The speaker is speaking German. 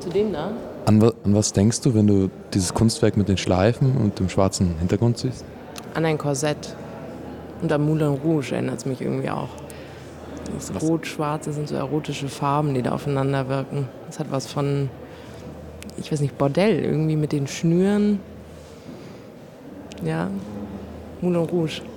Zu dem da? An was denkst du, wenn du dieses Kunstwerk mit den Schleifen und dem schwarzen Hintergrund siehst? An ein Korsett. Und am Moulin Rouge erinnert es mich irgendwie auch. Das Rot-Schwarze sind so erotische Farben, die da aufeinander wirken. Das hat was von, ich weiß nicht, Bordell irgendwie mit den Schnüren. Ja, Moulin Rouge.